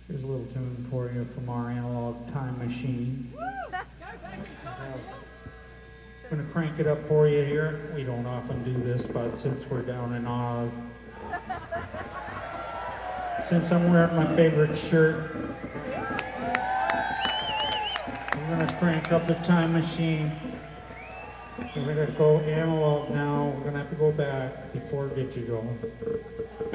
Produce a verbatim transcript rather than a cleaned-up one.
Here's a little tune for you from our analog time machine. I'm gonna crank it up for you here. We don't often do this, but since we're down in Oz, since I'm wearing my favorite shirt, I'm gonna crank up the time machine. We're gonna go analog now. We're gonna have to go back before digital.